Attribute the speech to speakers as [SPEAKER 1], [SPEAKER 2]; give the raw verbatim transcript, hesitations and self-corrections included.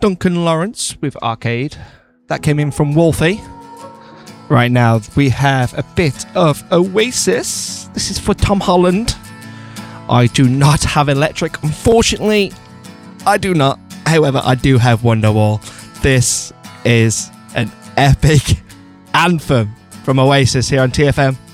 [SPEAKER 1] Duncan Lawrence with Arcade. That came in from Wolfie. Right now, we have a bit of Oasis. This is for Tom Holland. I do not have Electric, unfortunately. I do not. However, I do have Wonderwall. This is an epic anthem from Oasis here on T F M.